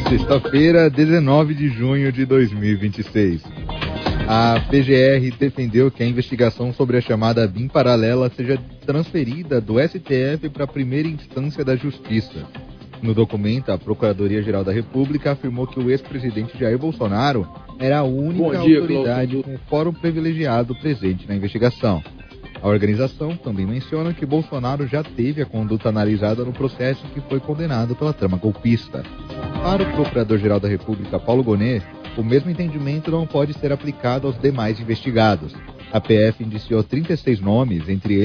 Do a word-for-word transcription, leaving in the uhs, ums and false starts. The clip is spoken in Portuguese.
Sexta-feira, dezenove de junho de dois mil e vinte e seis. A P G R defendeu que a investigação sobre a chamada B I M paralela seja transferida do S T F para a primeira instância da Justiça. No documento, a Procuradoria-Geral da República afirmou que o ex-presidente Jair Bolsonaro era a única dia, autoridade com fórum privilegiado presente na investigação. A organização também menciona que Bolsonaro já teve a conduta analisada no processo que foi condenado pela trama golpista. Para o Procurador-Geral da República, Paulo Gonet, o mesmo entendimento não pode ser aplicado aos demais investigados. A P F indiciou trinta e seis nomes, entre eles